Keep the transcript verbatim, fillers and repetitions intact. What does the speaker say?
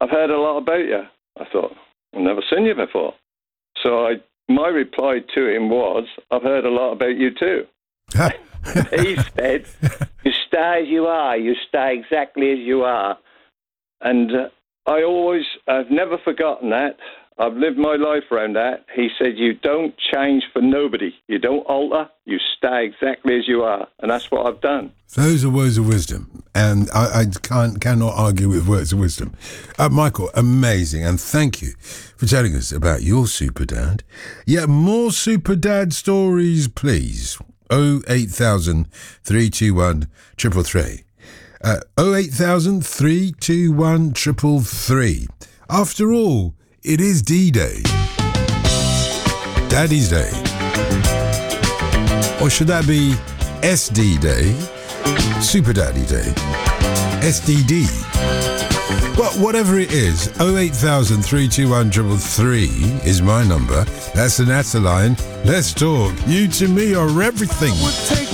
I've heard a lot about you. I thought, I've never seen you before. So I, my reply to him was, I've heard a lot about you too. He said, you stay as you are. You stay exactly as you are. And uh, I always, I've never forgotten that. I've lived my life around that. He said, you don't change for nobody. You don't alter. You stay exactly as you are. And that's what I've done. Those are words of wisdom. And I, I can't cannot argue with words of wisdom. Uh, Michael, amazing. And thank you for telling us about your super dad. Yeah, more super dad stories, please. oh eight thousand, three two one, triple three. Uh, oh eight thousand, three two one, triple three. After all, it is D-Day. Daddy's Day. Or should that be S D Day? Super Daddy Day. S D D. Well, whatever it is, oh eight thousand, three two one, triple three is my number. That's the Natter line. Let's talk. You to me are everything.